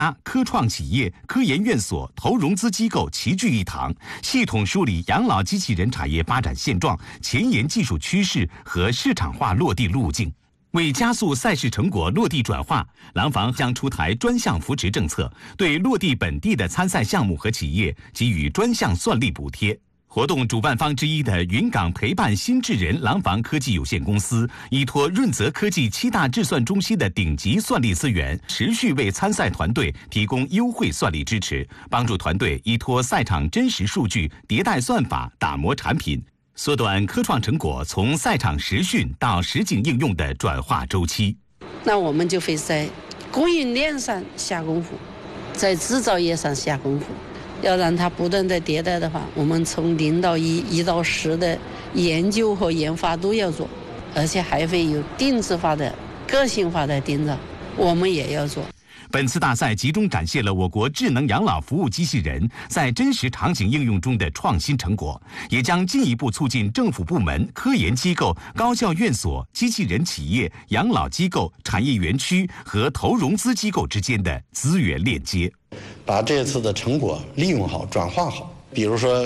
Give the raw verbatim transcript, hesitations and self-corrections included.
科创企业、科研院所、投融资机构齐聚一堂，系统梳理养老机器人产业发展现状、前沿技术趋势和市场化落地路径。为加速赛事成果落地转化，廊坊将出台专项扶持政策，对落地本地的参赛项目和企业给予专项算力补贴。活动主办方之一的云港陪伴新智人廊坊科技有限公司，依托润泽科技七大智算中心的顶级算力资源，持续为参赛团队提供优惠算力支持，帮助团队依托赛场真实数据迭代算法，打磨产品，缩短科创成果从赛场实训到实景应用的转化周期。 那我们就会在供应链上下功夫，在制造业上下功夫。要让它不断的迭代的话，我们从零到一、一到十的研究和研发都要做，而且还会有定制化的、个性化的定造，我们也要做。 本次大赛集中展现了我国智能养老服务机器人在真实场景应用中的创新成果，也将进一步促进政府部门、科研机构、高校院所、机器人企业、养老机构、产业园区和投融资机构之间的资源链接， 把这次的成果利用好、转化好。比如说